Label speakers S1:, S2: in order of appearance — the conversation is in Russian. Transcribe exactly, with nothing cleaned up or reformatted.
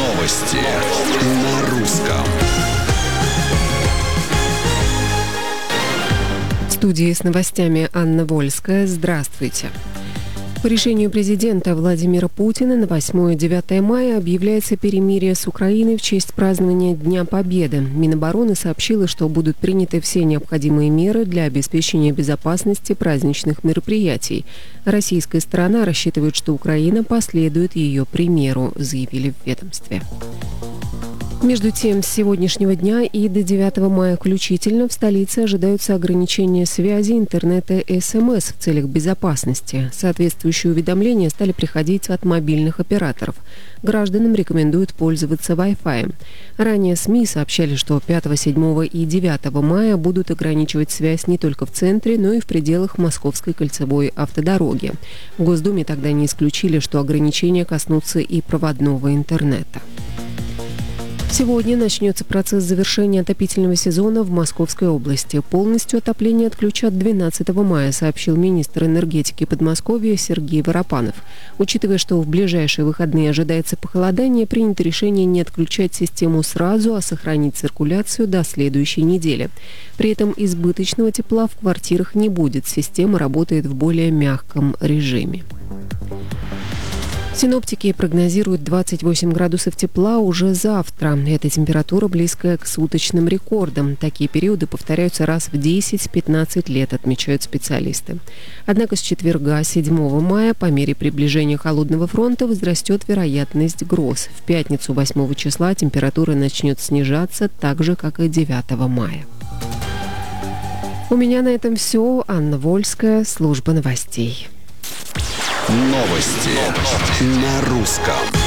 S1: Новости на русском.
S2: В студии с новостями Анна Вольская. Здравствуйте. По решению президента Владимира Путина на восьмое-девятое мая объявляется перемирие с Украиной в честь празднования Дня Победы. Минобороны сообщило, что будут приняты все необходимые меры для обеспечения безопасности праздничных мероприятий. Российская сторона рассчитывает, что Украина последует ее примеру, заявили в ведомстве. Между тем, с сегодняшнего дня и до девятого мая включительно в столице ожидаются ограничения связи, интернета и СМС в целях безопасности. Соответствующие уведомления стали приходить от мобильных операторов. Гражданам рекомендуют пользоваться Wi-Fi. Ранее СМИ сообщали, что пятого, седьмого и девятого мая будут ограничивать связь не только в центре, но и в пределах Московской кольцевой автодороги. В Госдуме тогда не исключили, что ограничения коснутся и проводного интернета. Сегодня начнется процесс завершения отопительного сезона в Московской области. Полностью отопление отключат двенадцатого мая, сообщил министр энергетики Подмосковья Сергей Воропанов. Учитывая, что в ближайшие выходные ожидается похолодание, принято решение не отключать систему сразу, а сохранить циркуляцию до следующей недели. При этом избыточного тепла в квартирах не будет. Система работает в более мягком режиме. Синоптики прогнозируют двадцать восемь градусов тепла уже завтра. Эта температура близкая к суточным рекордам. Такие периоды повторяются раз в десять-пятнадцать лет, отмечают специалисты. Однако с четверга, седьмого мая, по мере приближения холодного фронта возрастет вероятность гроз. В пятницу, восьмого числа, температура начнет снижаться так же, как и девятого мая. У меня на этом все. Анна Вольская, служба новостей.
S1: Новости на русском.